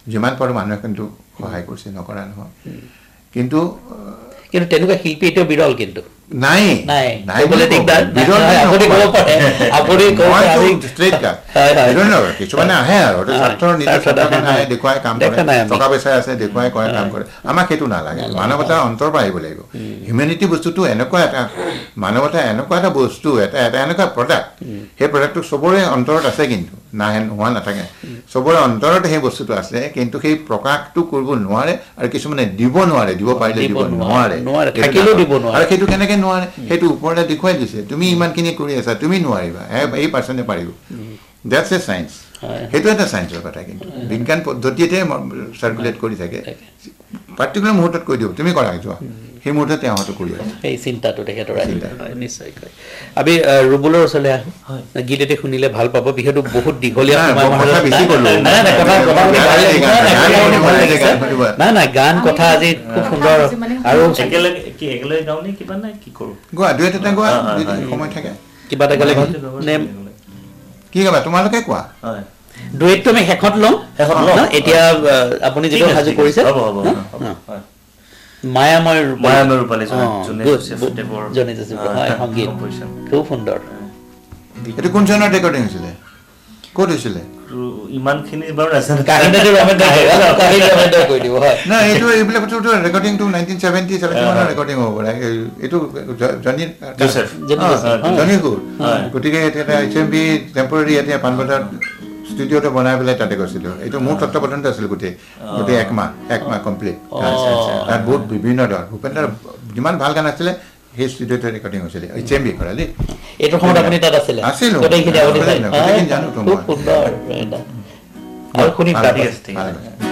যিমান পাৰোঁ মানুহে কিন্তু সহায় কৰিছে নকৰা নহয় কিন্তু তেনেকুৱা শিল্পী এতিয়া বিৰল কিন্তু নাই কিছুমানে আহে আৰু দেখুৱাই কাম কৰে টকা পইচা আছে দেখুৱাই কৰে কাম কৰে আমাক সেইটো নালাগে মানৱতাৰ অন্তৰ পৰা আহিব লাগিব হিউমেনিটি বস্তুটো এনেকুৱা এটা মানৱতা এনেকুৱা এটা বস্তু এটা এনেকুৱা প্ৰডাক্ট সেই প্ৰডাক্টটো চবৰে অন্তৰত আছে কিন্তু হোৱা নাথাকে চবৰে অন্তৰত সেই বস্তুটো আছে কিন্তু সেই প্ৰকাশটো কৰিব নোৱাৰে আৰু কিছুমানে দিব নোৱাৰে দিব পাৰিলে দিব নোৱাৰে আৰু সেইটো কেনেকৈ নোৱাৰে সেইটো ওপৰতে দেখুৱাই দিছে তুমি ইমানখিনি কৰি আছা তুমি নোৱাৰিবা এই পাৰ্চনে পাৰিব দ্যাটছ এ চায়েন্স সেইটো এটা চায়েন্সৰ কথা কিন্তু বিজ্ঞান পদ্ধতিতে চাৰ্কুলেট কৰি থাকে পাৰ্টিকুলাৰ মুহূৰ্তত কৈ দিব তুমি কৰা যোৱা সেই মুহূৰ্তত তেওঁহঁতে কৰি আছে সেই চিন্তাটো তেখেতৰ নিশ্চয়কৈ আমি ৰুবুলৰ ওচৰলৈ আহোঁ গীত এটি শুনিলে ভাল পাব বিশেষটো বহুত দীঘলীয়া নাই গান কথা আজি খুব সুন্দৰ আৰু গোৱা দুই এটা গোৱা সময় থাকে কিবা এটা গালে কি গাবা তোমালোকে কোৱা ডুৱেটটো আমি শেষত লওঁ এতিয়া আপুনি যিটো সাজু কৰিছে মায়াময় ৰূপালী সংগীত খুব সুন্দৰ এইটো কোন চনত ৰেকৰ্ডিং হৈছিলে ক'ত হৈছিলে ইমানখিনি বাৰু এইটো এইবিলাক ৰেকৰ্ডিংটো 1970 মানৰ ৰেকৰ্ডিং হ'ব পাৰে এইটো জনিকুৰ গতিকে এতিয়া HMV টেম্পৰাৰী এতিয়া পাণবজাৰ ষ্টুডিঅ'টো বনাই পেলাই তাতে গৈছিলোঁ এইটো মোৰ তত্ত্বাৱধানতে আছিল গোটেই একমাহ কমপ্লিট তাত বহুত বিভিন্ন ধৰণৰ ভূপেন্দ্ৰ যিমান ভাল গান আছিলে সেই ষ্টুডিঅ'তে ৰেকৰ্ডিং হৈছিলে HMV খৰালি এইটো সময়ত আপুনি তাত আছিলে আছিলোঁ জানো তোমাৰ আৰু শুনি